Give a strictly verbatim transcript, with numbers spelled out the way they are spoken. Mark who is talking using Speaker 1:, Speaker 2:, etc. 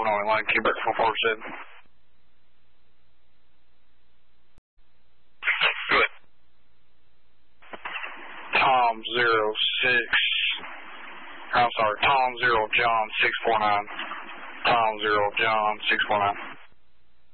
Speaker 1: on line Quebec four four seven. Good. Tom zero six, I'm sorry, Tom zero John six four nine. Tom zero John six four nine.